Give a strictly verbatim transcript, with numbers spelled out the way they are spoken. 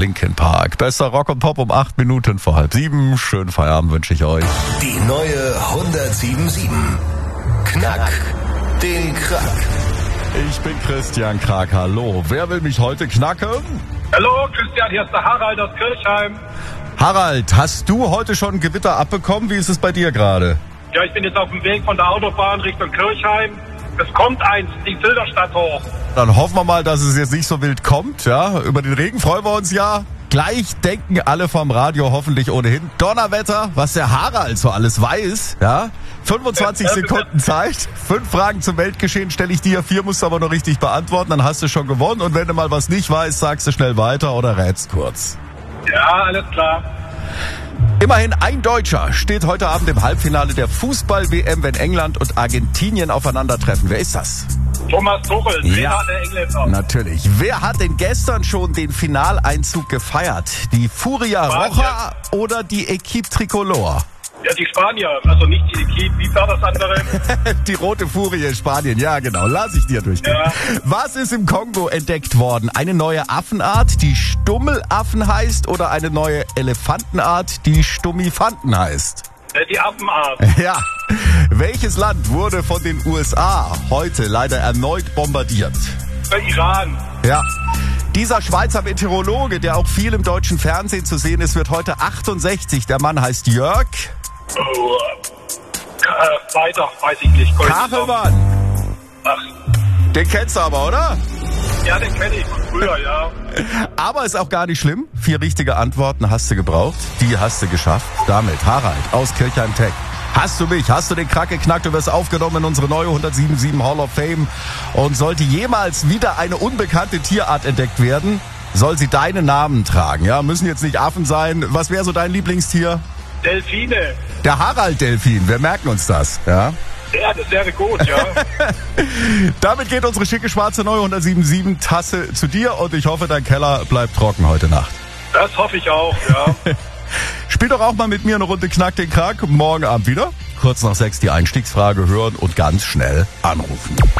Linkin Park. Bester Rock und Pop um acht Minuten vor halb sieben. Schönen Feierabend wünsche ich euch. Die neue hundertsieben Komma sieben. Knack den Krack. Ich bin Christian Krack. Hallo. Wer will mich heute knacken? Hallo Christian, hier ist der Harald aus Kirchheim. Harald, hast du heute schon Gewitter abbekommen? Wie ist es bei dir gerade? Ja, ich bin jetzt auf dem Weg von der Autobahn Richtung Kirchheim. Es kommt eins, die Filderstadt hoch. Dann hoffen wir mal, dass es jetzt nicht so wild kommt. Ja, über den Regen freuen wir uns ja. Gleich denken alle vom Radio hoffentlich ohnehin. Donnerwetter, was der Harald so alles weiß. Ja, fünfundzwanzig Sekunden Zeit. Fünf Fragen zum Weltgeschehen stelle ich dir. Vier musst du aber noch richtig beantworten. Dann hast du schon gewonnen. Und wenn du mal was nicht weißt, sagst du schnell weiter oder rätst kurz. Ja, alles klar. Immerhin ein Deutscher steht heute Abend im Halbfinale der Fußball-W M, wenn England und Argentinien aufeinandertreffen. Wer ist das? Thomas Tuchel, Ja, Trainer der Engländer. natürlich. Wer hat denn gestern schon den Finaleinzug gefeiert? Die Furia Spanien. Roja oder die Equipe Tricolor? Ja, die Spanier, also nicht die Equipe, wie war das andere? Die rote Furie in Spanien, ja genau, lass ich dir durchgehen. Ja. Was ist im Kongo entdeckt worden? Eine neue Affenart, die Stummelaffen heißt, oder eine neue Elefantenart, die Stummifanten heißt? Äh, die Affenart. Ja. Welches Land wurde von den U S A heute leider erneut bombardiert? Äh, Iran. Ja. Dieser Schweizer Meteorologe, der auch viel im deutschen Fernsehen zu sehen ist, wird heute achtundsechzig. Der Mann heißt Jörg Oh, äh, weiter, weiß ich nicht. Kachelmann. Ach, Den kennst du aber, oder? ja, den kenne ich von früher, ja. Aber ist auch gar nicht schlimm. Vier richtige Antworten hast du gebraucht. Die hast du geschafft. Damit Harald aus Kirchheim Tech. Hast du mich? Hast du den Krack geknackt? Du wirst aufgenommen in unsere neue hundertsieben Komma sieben Hall of Fame. Und sollte jemals wieder eine unbekannte Tierart entdeckt werden, soll sie deinen Namen tragen. Ja, müssen jetzt nicht Affen sein. Was wäre so dein Lieblingstier? Delfine. Der Harald-Delfin. Wir merken uns das. Ja. Ja, das wäre gut, ja. Damit geht unsere schicke schwarze neue hundertsieben Komma sieben Tasse zu dir. Und ich hoffe, dein Keller bleibt trocken heute Nacht. Das hoffe ich auch, ja. Spiel doch auch mal mit mir eine Runde Knack den Krack. Morgen Abend wieder. Kurz nach sechs die Einstiegsfrage hören und ganz schnell anrufen.